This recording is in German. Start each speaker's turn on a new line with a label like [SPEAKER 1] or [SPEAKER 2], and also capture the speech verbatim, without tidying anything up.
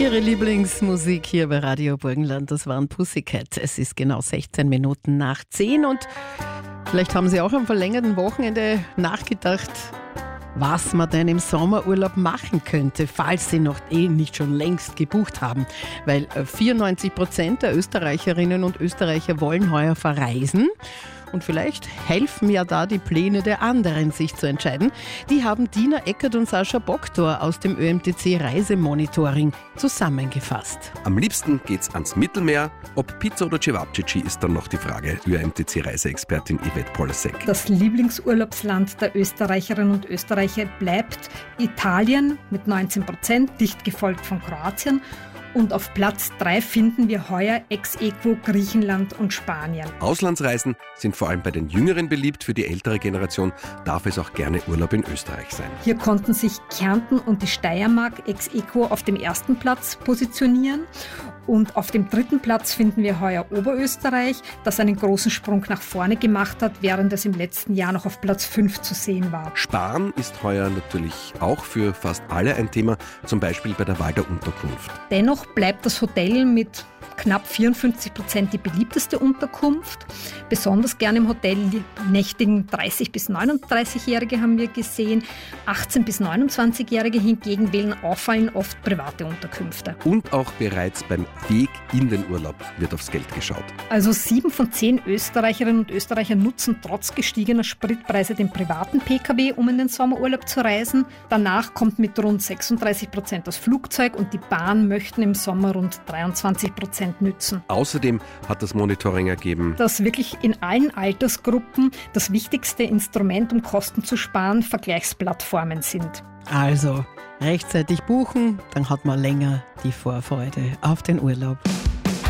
[SPEAKER 1] Ihre Lieblingsmusik hier bei Radio Burgenland, das waren Pussycat. Es ist genau sechzehn Minuten nach zehn und vielleicht haben Sie auch am verlängerten Wochenende nachgedacht, was man denn im Sommerurlaub machen könnte, falls Sie noch eh nicht schon längst gebucht haben. Weil vierundneunzig Prozent der Österreicherinnen und Österreicher wollen heuer verreisen. Und vielleicht helfen ja da die Pläne der anderen, sich zu entscheiden. Die haben Dina Eckert und Sascha Boktor aus dem Ö M T C Reisemonitoring zusammengefasst.
[SPEAKER 2] Am liebsten geht's ans Mittelmeer. Ob Pizza oder Cevapcici ist dann noch die Frage. Ö M T C Reiseexpertin Yvette Polasek.
[SPEAKER 3] Das Lieblingsurlaubsland der Österreicherinnen und Österreicher bleibt Italien mit neunzehn Prozent, dicht gefolgt von Kroatien. Und auf Platz drei finden wir heuer ex aequo Griechenland und Spanien.
[SPEAKER 2] Auslandsreisen sind vor allem bei den Jüngeren beliebt. Für die ältere Generation darf es auch gerne Urlaub in Österreich sein.
[SPEAKER 3] Hier konnten sich Kärnten und die Steiermark ex aequo auf dem ersten Platz positionieren. Und auf dem dritten Platz finden wir heuer Oberösterreich, das einen großen Sprung nach vorne gemacht hat, während es im letzten Jahr noch auf Platz fünf zu sehen war.
[SPEAKER 2] Sparen ist heuer natürlich auch für fast alle ein Thema, zum Beispiel bei der Wahl der Unterkunft.
[SPEAKER 3] Dennoch bleibt das Hotel mit knapp vierundfünfzig Prozent die beliebteste Unterkunft. Besonders gerne im Hotel nächtigen dreißig- bis neununddreißigjährige haben wir gesehen. achtzehn- bis neunundzwanzigjährige hingegen wählen auffallend oft private Unterkünfte.
[SPEAKER 2] Und auch bereits beim Weg in den Urlaub wird aufs Geld geschaut.
[SPEAKER 3] Also sieben von zehn Österreicherinnen und Österreicher nutzen trotz gestiegener Spritpreise den privaten Pkw, um in den Sommerurlaub zu reisen. Danach kommt mit rund sechsunddreißig Prozent das Flugzeug und die Bahn möchten im Sommer rund dreiundzwanzig Prozent nützen.
[SPEAKER 2] Außerdem hat das Monitoring ergeben,
[SPEAKER 3] dass wirklich in allen Altersgruppen das wichtigste Instrument, um Kosten zu sparen, Vergleichsplattformen sind.
[SPEAKER 1] Also rechtzeitig buchen, dann hat man länger die Vorfreude auf den Urlaub.